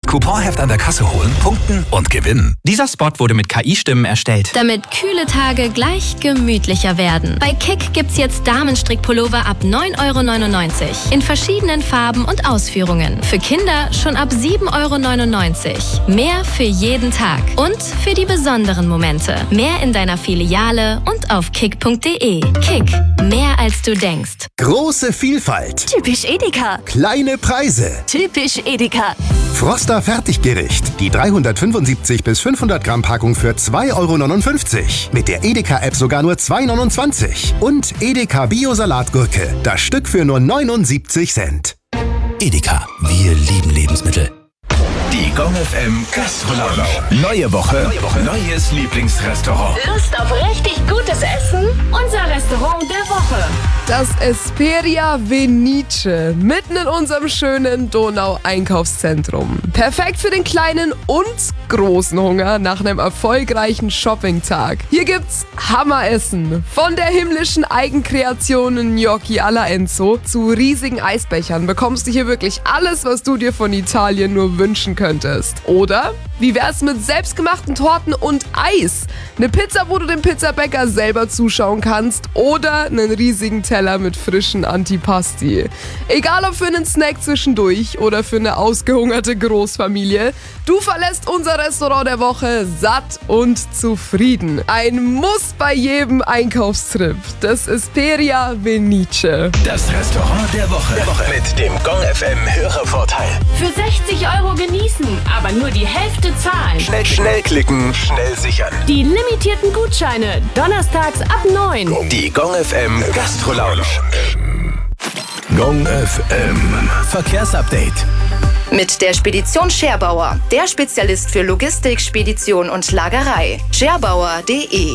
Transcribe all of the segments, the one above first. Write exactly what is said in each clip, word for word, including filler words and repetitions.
Couponheft an der Kasse holen, punkten und gewinnen. Dieser Spot wurde mit K I-Stimmen erstellt. Damit kühle Tage gleich gemütlicher werden. Bei Kick gibt's jetzt Damenstrickpullover ab neun Euro neunundneunzig. In verschiedenen Farben und Ausführungen. Für Kinder schon ab sieben Euro neunundneunzig. Mehr für jeden Tag. Und für die besonderen Momente. Mehr in deiner Filiale und auf kick punkt de. Kick. Mehr als du denkst. Große Vielfalt. Typisch Edeka. Kleine Preise. Typisch Edeka. Froster Fertiggericht. Die dreihundertfünfundsiebzig bis fünfhundert Gramm Packung für zwei Euro neunundfünfzig. Mit der Edeka-App sogar nur zwei Euro neunundzwanzig. Und Edeka Bio-Salatgurke. Das Stück für nur neunundsiebzig Cent. Edeka, wir lieben Lebensmittel. Die Gong F M Gastrolaunch. Neue Woche, Neue Woche, neues Lieblingsrestaurant. Lust auf richtig gutes Essen? Unser Restaurant der Woche. Das Esperia Venice, mitten in unserem schönen Donau-Einkaufszentrum. Perfekt für den kleinen und großen Hunger nach einem erfolgreichen Shoppingtag. Hier gibt's Hammeressen. Von der himmlischen Eigenkreation Gnocchi alla Enzo zu riesigen Eisbechern bekommst du hier wirklich alles, was du dir von Italien nur wünschen könntest. Oder wie wär's mit selbstgemachten Torten und Eis? Eine Pizza, wo du dem Pizzabäcker selber zuschauen kannst, oder einen riesigen Teller mit frischen Antipasti. Egal ob für einen Snack zwischendurch oder für eine ausgehungerte Großfamilie, du verlässt unser Restaurant der Woche satt und zufrieden. Ein Muss bei jedem Einkaufstrip. Das Esperia Venice. Das Restaurant der Woche, der Woche. Mit dem Gong F M Hörervorteil. Für sechzig Euro genießen, aber nur die Hälfte zahlen. Schnell, schnell klicken, schnell sichern. Die limitierten Gutscheine, donnerstags ab neun. Die Gong F M Gastrolaunch. Gong F M Verkehrsupdate. Mit der Spedition Scherbauer, der Spezialist für Logistik, Spedition und Lagerei. scherbauer punkt de.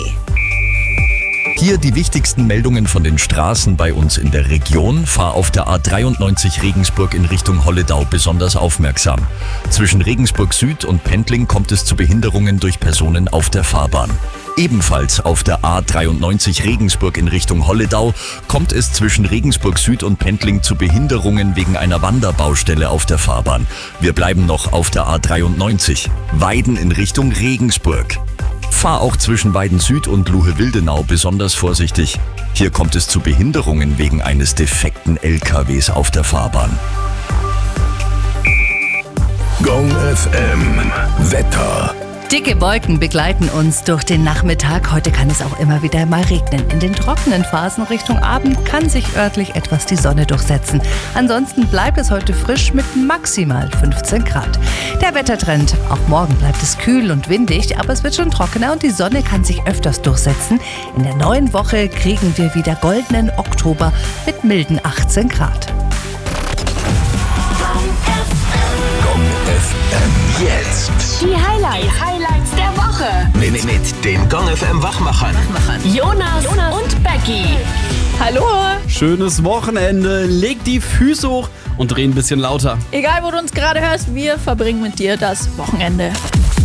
Hier die wichtigsten Meldungen von den Straßen bei uns in der Region. Fahr auf der A dreiundneunzig Regensburg in Richtung Holledau besonders aufmerksam. Zwischen Regensburg Süd und Pendling kommt es zu Behinderungen durch Personen auf der Fahrbahn. Ebenfalls auf der A dreiundneunzig Regensburg in Richtung Holledau kommt es zwischen Regensburg Süd und Pendling zu Behinderungen wegen einer Wanderbaustelle auf der Fahrbahn. Wir bleiben noch auf der A dreiundneunzig. Weiden in Richtung Regensburg. Fahr auch zwischen Weiden Süd und Luhe-Wildenau besonders vorsichtig. Hier kommt es zu Behinderungen wegen eines defekten L K Ws auf der Fahrbahn. Gong F M Wetter. Dicke Wolken begleiten uns durch den Nachmittag. Heute kann es auch immer wieder mal regnen. In den trockenen Phasen Richtung Abend kann sich örtlich etwas die Sonne durchsetzen. Ansonsten bleibt es heute frisch mit maximal fünfzehn Grad. Der Wettertrend: auch morgen bleibt es kühl und windig, aber es wird schon trockener und die Sonne kann sich öfters durchsetzen. In der neuen Woche kriegen wir wieder goldenen Oktober mit milden achtzehn Grad. Gong F M. Jetzt Die Highlights, Die Highlights der Woche. mit, mit, mit den Gong F M Wachmachern. Jonas, Jonas und Becky. Hallo! Schönes Wochenende. Leg die Füße hoch und dreh ein bisschen lauter. Egal, wo du uns gerade hörst, wir verbringen mit dir das Wochenende.